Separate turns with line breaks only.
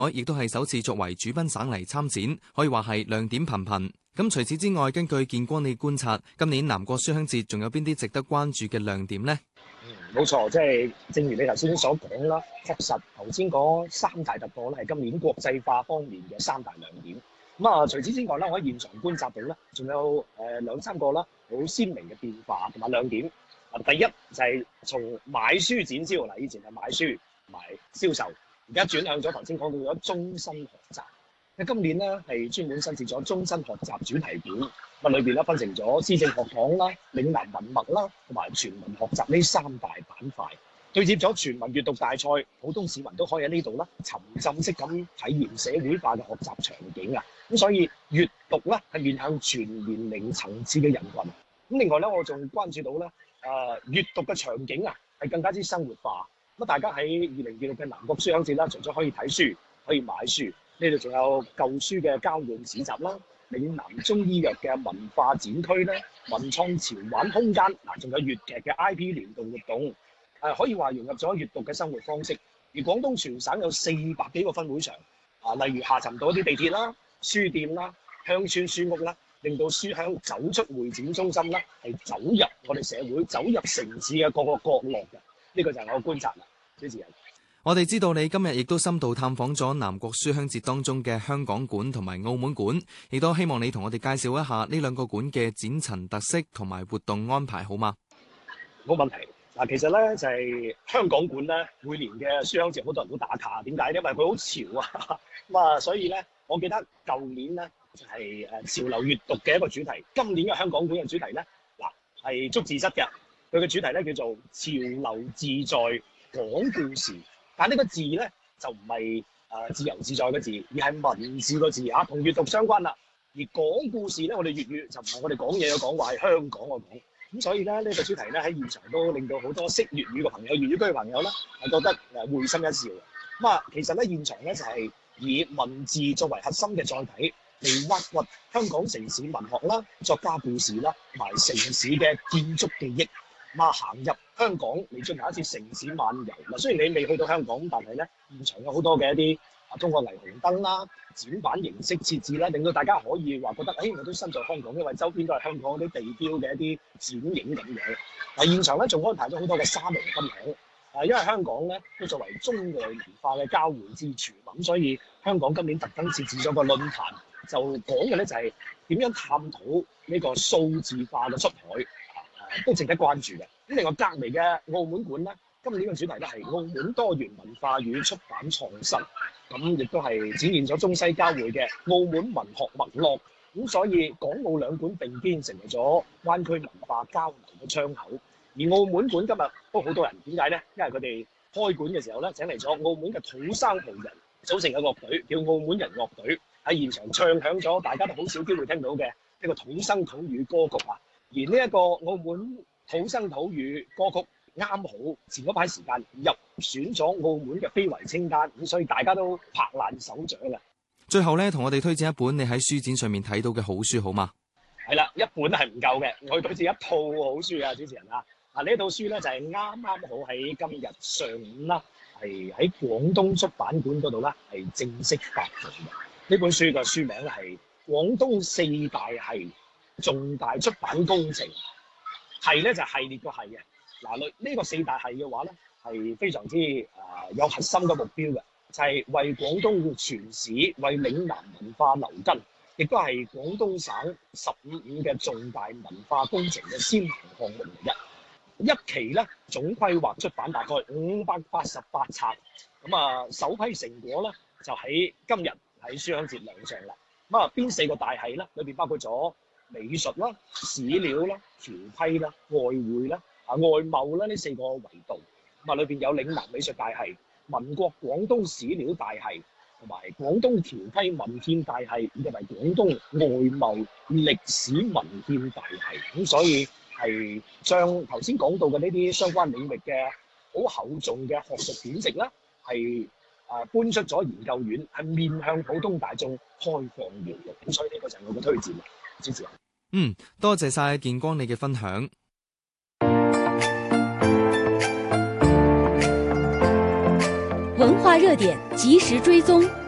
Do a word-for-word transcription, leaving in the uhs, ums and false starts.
我亦都係首次作為主賓省嚟參展，可以話係亮點頻頻。咁除此之外，根據建光你觀察，今年南國書香節仲有邊啲值得關注嘅亮點呢？
嗯，冇錯，即係正如你頭先所講啦，確實頭先嗰三大突破咧係今年國際化方面嘅三大亮點。咁啊，除此之外咧，我喺現場觀察到咧，仲有誒兩三個啦，好鮮明嘅變化同埋亮點。啊，第一就係從買書展銷嗱，以前係買書同埋銷售，而家轉向咗頭先講到咗終身學習。今年咧係專門新設咗終身學習主題館，咁裏邊咧分成咗施政學堂啦、嶺南文脈啦，同埋全民學習呢三大板塊，對接咗全民閱讀大賽，普通市民都可以喺呢度啦沉浸式咁體驗社會化嘅學習場景啊！咁所以閱讀咧係面向全年齡層次嘅人群。咁另外咧，我仲關注到咧，誒、呃、閱讀嘅場景啊係更加之生活化。咁大家喺二零二六嘅南國書香節啦，除咗可以睇書，可以買書。呢度仲有舊書嘅交換市集啦，嶺南中醫藥嘅文化展區啦，文創潮玩空間嗱，仲有粵劇嘅 I P 聯動活動，誒可以話融入咗閱讀嘅生活方式。而廣東全省有四百幾個分會場，啊，例如下沉到一啲地鐵啦、書店啦、鄉村書屋啦，令到書香走出會展中心啦，係走入我哋社會、走入城市嘅各個角落嘅。呢個就係我嘅觀察啦，主持人。
我哋知道你今日亦都深度探訪咗南國書香節當中嘅香港館同埋澳門館，亦都希望你同我哋介紹一下呢兩個館嘅展陳特色同埋活動安排，好嗎？
冇問題。嗱，其實咧就係香港館咧，每年嘅書香節好多人都打卡，點解？因為佢好潮啊，咁啊，所以咧，我記得舊年咧就係誒潮流閱讀嘅一個主題，今年嘅香港館嘅主題咧，嗱係捉字蝨嘅，佢嘅主題咧叫做潮流自在講故事。但呢個字咧就唔係誒自由自在嘅字，而係文字個字啊，同閱讀相關啦。而講故事咧，我哋粵語就唔係我哋講嘢嘅講話，係香港嘅講。咁所以咧呢、呢個主題咧喺現場都令到好多識粵語嘅朋友、粵語區嘅朋友咧係覺得誒會心一笑。咁啊，其實咧現場咧就係、是、以文字作為核心嘅載體嚟挖掘香港城市文學啦、作家故事啦，同埋城市嘅建築記憶。咁啊，行入香港嚟進行一次城市漫遊。嗱，雖然你未去到香港，但係咧現場有好多嘅一啲啊中國霓虹燈啦、展板形式設置啦，令到大家可以話覺得，誒、哎、我都身在香港，因為周邊都係香港啲地標嘅一啲展影咁樣。嗱，現場咧仲安排咗好多嘅沙龍分享。啊，因為香港咧都作為中外文化嘅交匯之處，咁所以香港今年特登設置咗個論壇，就講嘅咧就係點樣探討呢個數字化嘅出海。都值得關注嘅。咁另外隔離嘅澳門館咧，今年嘅主題咧係澳門多元文化與出版創新，咁亦都係展現咗中西交匯嘅澳門文學脈絡。咁所以港澳兩館並肩成為咗灣區文化交流嘅窗口。而澳門館今日都好多人，點解咧？因為佢哋開館嘅時候咧，請嚟咗澳門嘅土生葡人組成嘅樂隊，叫澳門人樂隊，喺現場唱響咗大家都好少機會聽到嘅一個土生土語歌曲啊！而呢一個澳門土生土語歌曲啱好前嗰排時間入選咗澳門嘅非遺清單，咁所以大家都拍爛手掌啦。
最後咧，同我哋推薦一本你喺書展上面睇到嘅好書好嗎？
係啦，一本係唔夠嘅，我要推薦一套好書啊，主持人啊！啊呢套書咧就係啱啱好喺今日上午啦，係喺廣東出版館嗰度啦，係正式發布嘅。呢本書嘅書名咧係《廣東四大系重大出版工程》，系咧就係系列個系嘅。嗱，呢呢個四大系嘅話咧係非常之誒、呃、有核心嘅目標嘅，就係、是、為廣東傳史、為嶺南文化留根，亦都係廣東省十五五嘅重大文化工程嘅先行項目嚟嘅。一期咧總規劃出版大概五百八十八冊，咁啊首批成果咧就喺今日喺書香節亮相啦。咁啊邊四個大系咧？裏邊包括咗美術啦、史料啦、僑批啦、外匯啦、啊外貿啦呢四個維度。咁啊裏邊有嶺南美術大系、民國廣東史料大系，同埋廣東僑批文獻大系，以及係廣東外貿歷史文獻大系。咁所以係將頭先講到嘅呢啲相關領域嘅好厚重嘅學術典籍啦，係啊搬出咗研究院，係面向普通大眾開放閱讀。咁所以呢個就係我嘅推薦啦，支持。
嗯，多謝晒建光你嘅分享。
文化熱點及時追蹤。